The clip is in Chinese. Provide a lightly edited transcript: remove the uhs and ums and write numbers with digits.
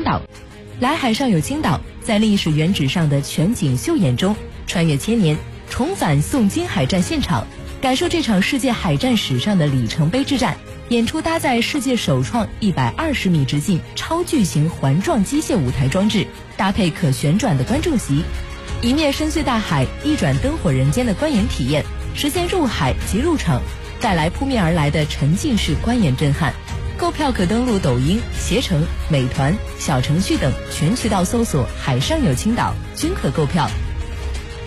岛。来海上有青岛，在历史原址上的全景秀演中，穿越千年，重返宋金海战现场，感受这场世界海战史上的里程碑之战。演出搭载世界首创120米直径超巨型环状机械舞台装置，搭配可旋转的观众席，一面深邃大海，一转灯火人间的观演体验，实现入海即入场，带来扑面而来的沉浸式观演震撼。购票可登录抖音、携程、美团、小程序等全渠道搜索“海上有青岛”，均可购票。